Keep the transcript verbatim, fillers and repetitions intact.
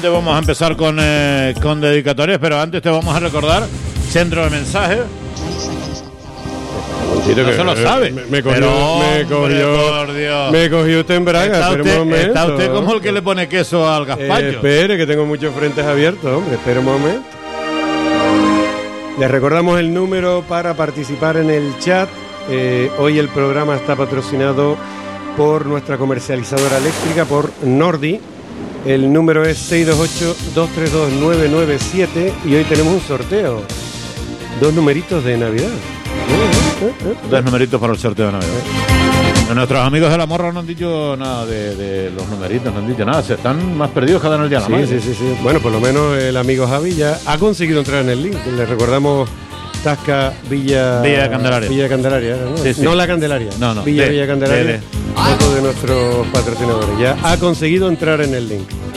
Vamos a empezar con, eh, con dedicatorias, pero antes te vamos a recordar centro de mensajes. No que, se lo sabe. Me, me cogió, pero, me cogió, hombre, me cogió usted en braga. Está usted, un momento. está usted como el que le pone queso al gazpacho. Eh, espere, que tengo muchos frentes abiertos, hombre. Espere un momento. Les recordamos el número para participar en el chat. Eh, hoy el programa está patrocinado por nuestra comercializadora eléctrica, por Nordi. El número es seis dos ocho, dos tres dos, nueve nueve siete y hoy tenemos un sorteo. Dos numeritos de Navidad. ¿Eh? ¿Eh? ¿Eh? Dos numeritos para el sorteo de Navidad. ¿Eh? Nuestros amigos de la morra no han dicho nada de, de los numeritos, no han dicho nada. Se están más perdidos cada en el día de la madre. Sí, sí, sí, sí. Bueno, por lo menos el amigo Javi ya ha conseguido entrar en el link. Les recordamos Tasca Villa... Villa Candelaria. Villa Candelaria, ¿no? Sí, sí. No la Candelaria. No, no. Villa, de, Villa Candelaria. De, de. Otro de nuestros patrocinadores. Ya ha conseguido entrar en el link.